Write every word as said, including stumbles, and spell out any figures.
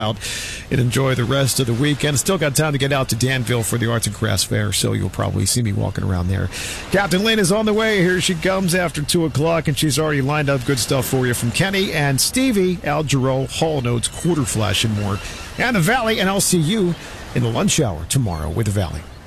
out and enjoy the rest of the weekend. Still got time to get out to Danville for the Arts and Crafts Fair, so you'll probably see me walking around there. Captain Lynn is on the way. Here she comes after two o'clock, and she's already lined up good stuff for you from Kenny and Stevie, Al Jarreau, Hall Notes, Quarter Flash, and more. And the Valley, and I'll see you in the lunch hour tomorrow with the Valley.